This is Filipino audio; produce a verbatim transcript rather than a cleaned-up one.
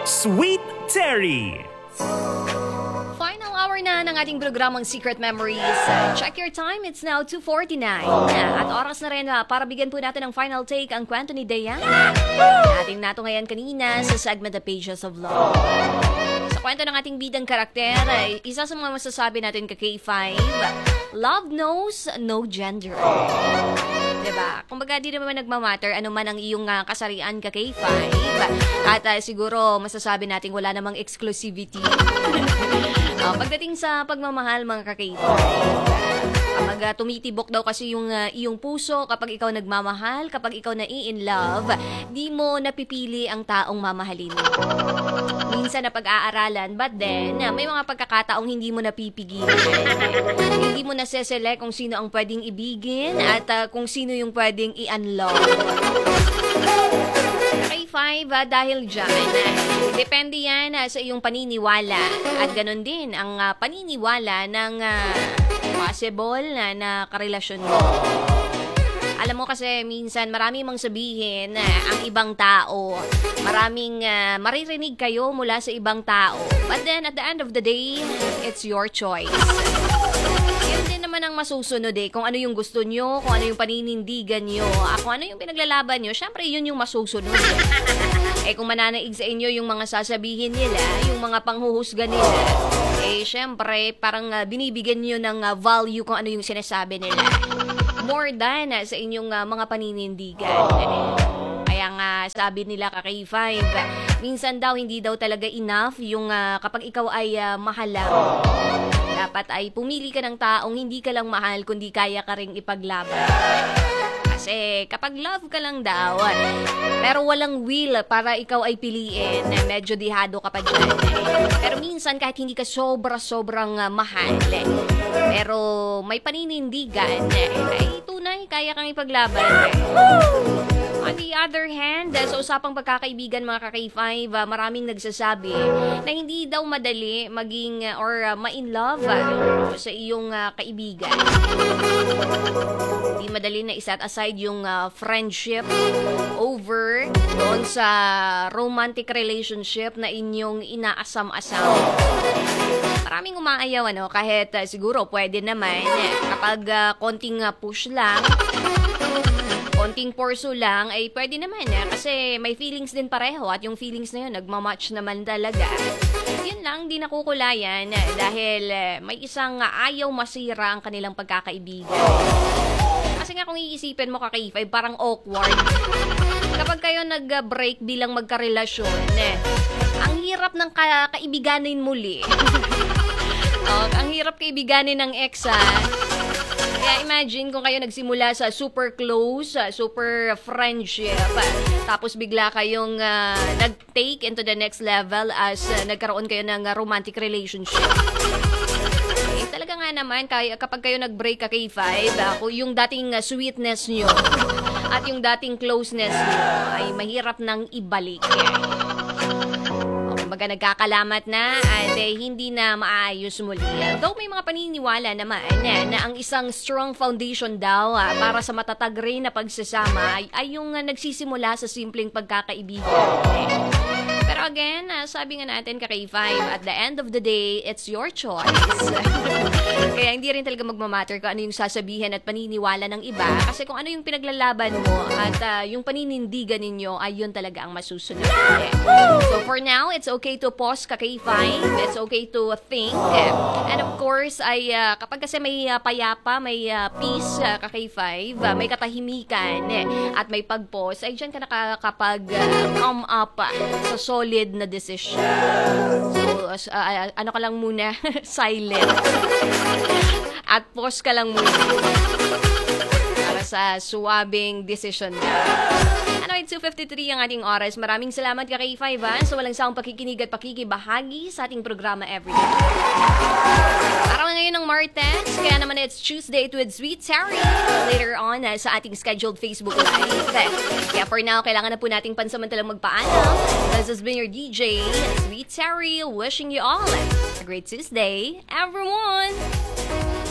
Sweet Terry. Final hour na ng ating programang Secret Memories. Uh, check your time, it's now two forty-nine. Uh, at oras na rin uh, para bigyan po natin ng final take ang kwento ni Diana. Nating nato ngayon kanina sa segment The Pages of Love. Sa kwento ng ating bidang karakter, uh, isa sa mga masasabi natin ka K five, love knows no gender. Diba? Kumbaga di naman nagmamatter ano man ang iyong uh, kasarian ka K five. At uh, siguro masasabi natin wala namang exclusivity. Uh, pagdating sa pagmamahal mga ka-K five, kapag uh, tumitibok daw kasi yung uh, iyong puso kapag ikaw nagmamahal, kapag ikaw na-in love, di mo napipili ang taong mamahalin. Minsan na pag-aaralan, but then, uh, may mga pagkakataong hindi mo napipigilan. Hindi mo naseselect kung sino ang pwedeng ibigin at uh, kung sino yung pwedeng i-unlove. K five, uh, dahil dyan, uh, depende yan uh, sa iyong paniniwala. At ganun din ang uh, paniniwala ng uh, possible na, na karelasyon mo. Alam mo kasi minsan marami mong sabihin uh, ang ibang tao. Maraming uh, maririnig kayo mula sa ibang tao. But then at the end of the day, it's your choice. Yun din naman ang masusunod eh. Kung ano yung gusto nyo, kung ano yung paninindigan nyo, ah, kung ano yung pinaglalaban nyo, syempre yun yung masusunod. Eh kung mananaig sa inyo yung mga sasabihin nila, yung mga panghuhusga nila, eh syempre parang uh, binibigyan nyo ng uh, value kung ano yung sinasabi nila. More than uh, sa inyong uh, mga paninindigan. Kaya nga sabi nila ka K five, minsan daw hindi daw talaga enough yung uh, kapag ikaw ay uh, mahalang. Dapat ay pumili ka ng taong hindi ka lang mahal kundi kaya ka ring ipaglaban. Kasi kapag love ka lang daw, pero walang will para ikaw ay piliin, medyo dihado ka pa dyan. Pero minsan kahit hindi ka sobra-sobrang uh, mahal, pero may paninindigan, ay tunay, kaya kang ipaglaban. On the other hand, sa usapang pagkakaibigan mga ka-K five, uh, maraming nagsasabi na hindi daw madali maging uh, or uh, ma-in love uh, sa iyong uh, kaibigan. Hindi madali na iset aside yung uh, friendship over doon sa romantic relationship na inyong inaasam-asam. Maraming umaayaw ano, kahit uh, siguro pwede naman eh, kapag uh, konting uh, push lang, konting porso lang, ay pwede naman eh, kasi may feelings din pareho at yung feelings na yun, nagmamatch naman talaga. Yun lang, di nakukulayan eh, dahil eh, may isang uh, ayaw masira ang kanilang pagkakaibigan. Kasi nga kung iisipin mo ka K five, parang awkward. Kapag kayo nag-break bilang magkarelasyon, eh, ang hirap ng ka- kaibiganin muli. Oh, ang hirap kaibiganin ng ex ha. Kaya imagine kung kayo nagsimula sa super close, uh, super friendship, uh, tapos bigla kayong uh, nag-take into the next level as uh, nagkaroon kayo ng uh, romantic relationship. Eh, talaga nga naman, kaya, kapag kayo nag-break ka K five, uh, yung dating uh, sweetness nyo at yung dating closeness nyo ay mahirap nang ibalik. Kumbaga nagkakalamat na at eh, hindi na maayos muli. Though may mga paniniwala naman na, na ang isang strong foundation daw ah, para sa matatag rin na pagsasama ay, ay yung uh, nagsisimula sa simpleng pagkakaibigan. Eh. Pero again, uh, sabi nga natin ka K five, at the end of the day, it's your choice. Kaya hindi rin talaga magmamatter kung ano yung sasabihin at paniniwala ng iba. Kasi kung ano yung pinaglalaban mo at uh, yung paninindigan ninyo, ay yun talaga ang masusunod. So for now, it's okay to pause ka K five. It's okay to think. And of course, ay uh, kapag kasi may uh, payapa, may uh, peace uh, ka K five, uh, may katahimikan eh, at may pag-pause, ay dyan ka nakakapag uh, come up uh, sa solid na decision. So, uh, uh, ano ka lang muna, silent. At pause ka lang muna para sa suwabing decision na. Ano, it's two fifty-three ang ating oras. Maraming salamat ka K five ha, sa walang sawang pakikinig at pakikibahagi sa ating programa everyday. Araw ngayon ng Martes, kaya naman it's Tuesday with Sweet Terry. Later on uh, sa ating scheduled Facebook Live. Kaya for now, kailangan na po nating pansamantalang magpaalam. This has been your D J, Sweet Terry, wishing you all a great Tuesday, everyone!